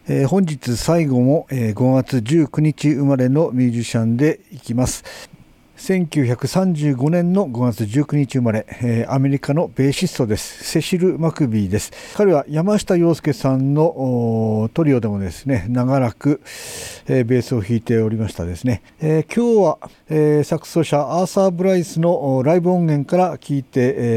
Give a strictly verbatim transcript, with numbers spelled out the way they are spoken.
えー、本日最後も、えー、ごがつじゅうくにち生まれのミュージシャンでいきます。せんきゅうひゃくさんじゅうごねんのごがつじゅうくにち生まれ、えー、アメリカのベーシストです。セシル・マクビーです。彼は山下洋輔さんのトリオでもですね、長らく、えー、ベースを弾いておりましたですね。えー、今日は、えー、サクソ者アーサー・ブライスのライブ音源から聴いて、えー